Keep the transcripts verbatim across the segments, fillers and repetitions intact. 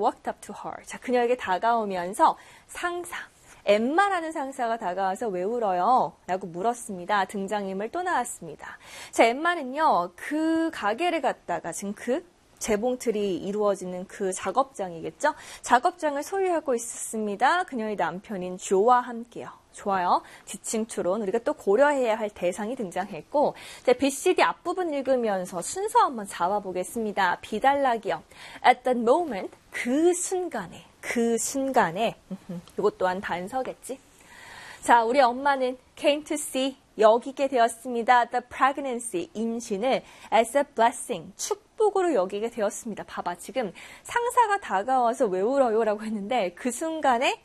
walked up to her. 자, 그녀에게 다가오면서 상사, 엠마라는 상사가 다가와서 왜 울어요? 라고 물었습니다. 등장인물 또 나왔습니다. 자, 엠마는요, 그 가게를 갔다가 지금 그 재봉틀이 이루어지는 그 작업장이겠죠? 작업장을 소유하고 있었습니다. 그녀의 남편인 조와 함께요. 좋아요. 지칭 추론 우리가 또 고려해야 할 대상이 등장했고 자, 비씨디 앞부분 읽으면서 순서 한번 잡아보겠습니다. 비달락이요. At that moment, 그 순간에, 그 순간에 이것 또한 단서겠지. 자, 우리 엄마는 came to see, 여기게 되었습니다. The pregnancy, 임신을 as a blessing, 축복으로 여기게 되었습니다. 봐봐, 지금 상사가 다가와서 왜 울어요? 라고 했는데 그 순간에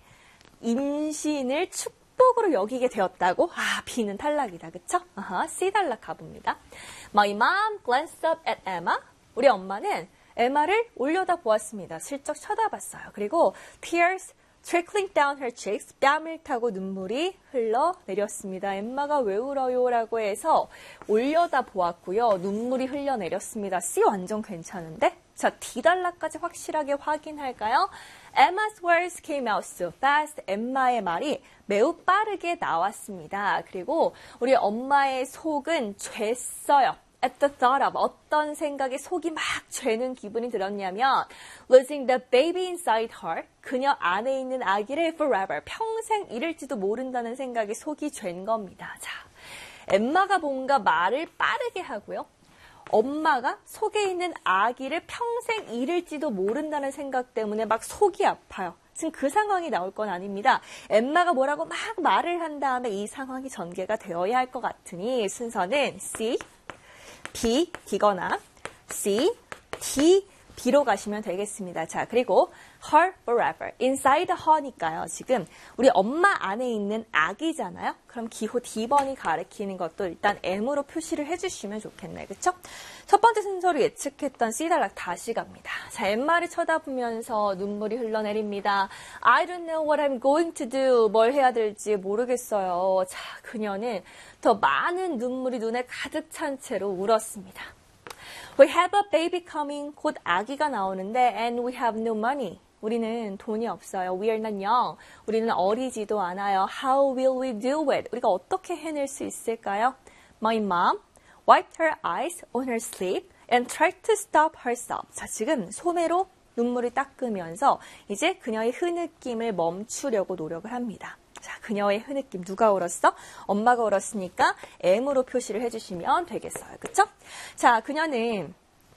임신을 축복으로 축복으로 여기게 되었다고? 아, B는 탈락이다. 그쵸? 아하, C 탈락 가봅니다. My mom glanced up at Emma. 우리 엄마는 에마를 올려다보았습니다. 슬쩍 쳐다봤어요. 그리고 tears trickling down her cheeks. 뺨을 타고 눈물이 흘러내렸습니다. 엠마가 왜 울어요? 라고 해서 올려다보았고요. 눈물이 흘러내렸습니다. C 완전 괜찮은데? 자, D 달락까지 확실하게 확인할까요? Emma's words came out so fast. 엠마의 말이 매우 빠르게 나왔습니다. 그리고 우리 엄마의 속은 죄어요. At the thought of 어떤 생각에 속이 막 죄는 기분이 들었냐면 losing the baby inside her. 그녀 안에 있는 아기를 forever. 평생 잃을지도 모른다는 생각에 속이 죄인 겁니다. 자, 엠마가 뭔가 말을 빠르게 하고요. 엄마가 속에 있는 아기를 평생 잃을지도 모른다는 생각 때문에 막 속이 아파요. 지금 그 상황이 나올 건 아닙니다. 엠마가 뭐라고 막 말을 한 다음에 이 상황이 전개가 되어야 할 것 같으니 순서는 C, B, D거나 C, D, B로 가시면 되겠습니다. 자, 그리고 her forever. inside her니까요. 지금 우리 엄마 안에 있는 아기잖아요. 그럼 기호 D번이 가리키는 것도 일단 M으로 표시를 해주시면 좋겠네요. 그쵸? 첫 번째 순서로 예측했던 C 단락 다시 갑니다. 자, 엠마를 쳐다보면서 눈물이 흘러내립니다. I don't know what I'm going to do. 뭘 해야 될지 모르겠어요. 자, 그녀는 더 많은 눈물이 눈에 가득 찬 채로 울었습니다. We have a baby coming. 곧 아기가 나오는데 and we have no money. 우리는 돈이 없어요. We are not young. 우리는 어리지도 않아요. How will we do it? 우리가 어떻게 해낼 수 있을까요? My mom wiped her eyes on her sleeve and tried to stop herself. 자, 지금 소매로 눈물을 닦으면서 이제 그녀의 흐느낌을 멈추려고 노력을 합니다. 자, 그녀의 흐느낌 누가 울었어? 엄마가 울었으니까 M으로 표시를 해주시면 되겠어요. 그쵸? 자, 그녀는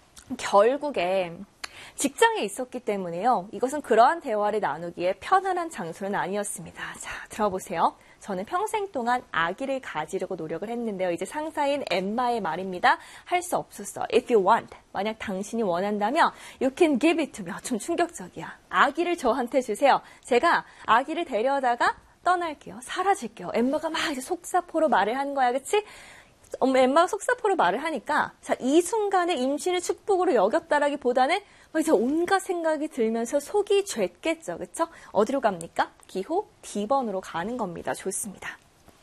결국에 직장에 있었기 때문에요. 이것은 그러한 대화를 나누기에 편안한 장소는 아니었습니다. 자, 들어보세요. 저는 평생 동안 아기를 가지려고 노력을 했는데요. 이제 상사인 엠마의 말입니다. 할 수 없었어. If you want. 만약 당신이 원한다면 you can give it to me. 좀 충격적이야. 아기를 저한테 주세요. 제가 아기를 데려다가 떠날게요. 사라질게요. 엠마가 막 이제 속사포로 말을 한 거야. 그치? 엠마가 속사포로 말을 하니까 자, 이 순간에 임신을 축복으로 여겼다라기보다는 이제 온갖 생각이 들면서 속이 죄겠죠. 그쵸? 어디로 갑니까? 기호 D번으로 가는 겁니다. 좋습니다.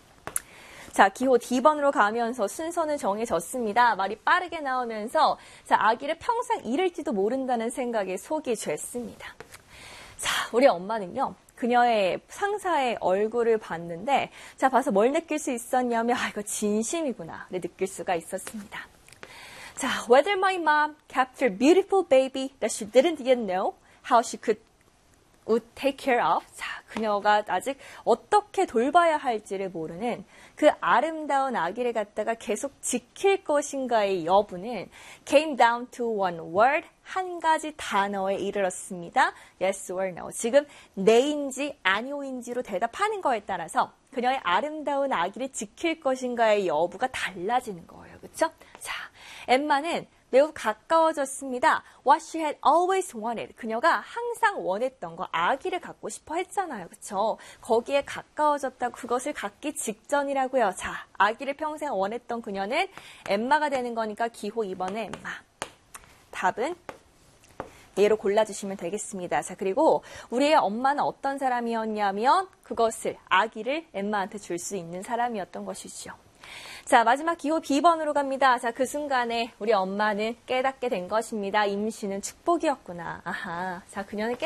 자, 기호 D번으로 가면서 순서는 정해졌습니다. 말이 빠르게 나오면서 자, 아기를 평생 잃을지도 모른다는 생각에 속이 죄습니다. 자, 우리 엄마는요. 그녀의 상사의 얼굴을 봤는데 자, 봐서 뭘 느낄 수 있었냐면 아, 이거 진심이구나 를 느낄 수가 있었습니다. 자, whether my mom kept her beautiful baby that she didn't yet know how she could would take care of. 자, 그녀가 아직 어떻게 돌봐야 할지를 모르는 그 아름다운 아기를 갖다가 계속 지킬 것인가의 여부는 came down to one word, 한 가지 단어에 이르렀습니다. Yes or no. 지금 네인지 아니오인지로 대답하는 거에 따라서 그녀의 아름다운 아기를 지킬 것인가의 여부가 달라지는 거예요. 그렇죠? 자, 엠마는 매우 가까워졌습니다. What she had always wanted. 그녀가 항상 원했던 거, 아기를 갖고 싶어 했잖아요. 그쵸? 거기에 가까워졌다. 그것을 갖기 직전이라고요. 자, 아기를 평생 원했던 그녀는 엠마가 되는 거니까 기호 이 번에 엠마. 답은 얘로 골라주시면 되겠습니다. 자, 그리고 우리의 엄마는 어떤 사람이었냐면 그것을, 아기를 엠마한테 줄 수 있는 사람이었던 것이죠. 자, 마지막 기호 B번으로 갑니다. 자, 그 순간에 우리 엄마는 깨닫게 된 것입니다. 임신은 축복이었구나. 아하. 자, 그녀는 깨